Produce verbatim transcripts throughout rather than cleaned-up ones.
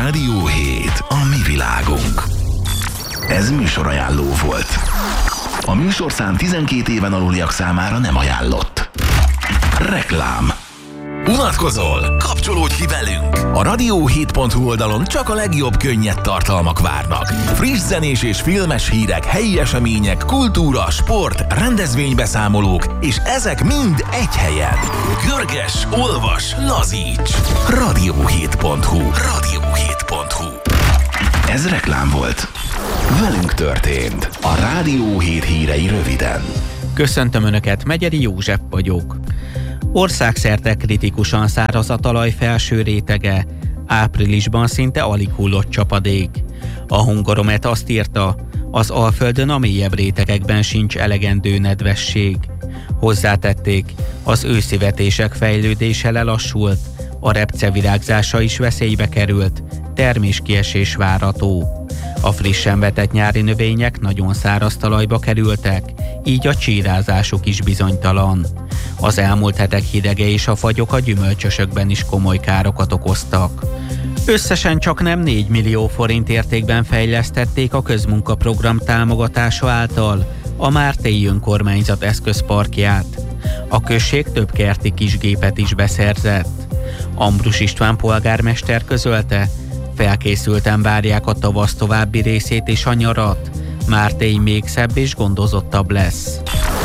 Rádió hét, a mi világunk. Ez műsorajánló volt. A műsorszám tizenkét éven aluliak számára nem ajánlott. Reklám. Unatkozol? Kapcsolódj ki velünk! A rádió hét pont hu oldalon csak a legjobb könnyed tartalmak várnak. Friss zenés és filmes hírek, helyi események, kultúra, sport, rendezvénybeszámolók, és ezek mind egy helyen. Görges, olvas, lazíts! rádió hét pont hu. rádió hét pont hu. Ez reklám volt. Velünk történt. A Rádió hét hírei röviden. Köszöntöm Önöket, Megyeri József vagyok. Országszerte kritikusan száraz a talaj felső rétege, áprilisban szinte alig hullott csapadék. A Hungaromet azt írta, az Alföldön a mélyebb rétegekben sincs elegendő nedvesség. Hozzátették, az őszi vetések fejlődése lelassult, a repce virágzása is veszélybe került, terméskiesés várható. A frissen vetett nyári növények nagyon száraz talajba kerültek, így a csírázásuk is bizonytalan. Az elmúlt hetek hidege és a fagyok a gyümölcsösökben is komoly károkat okoztak. Összesen csak nem négy millió forint értékben fejlesztették a közmunkaprogram támogatása által a Mártélyi Önkormányzat eszközparkját. A község több kerti kisgépet is beszerzett. Ambrus István polgármester közölte, felkészülten várják a tavasz további részét és a nyarat. Mártély még szebb és gondozottabb lesz.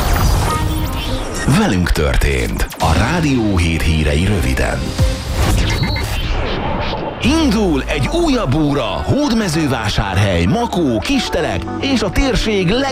Velünk történt. A Rádió hét hírei röviden. Indul egy újabb óra Hódmezővásárhely, Makó, Kistelek és a térség leg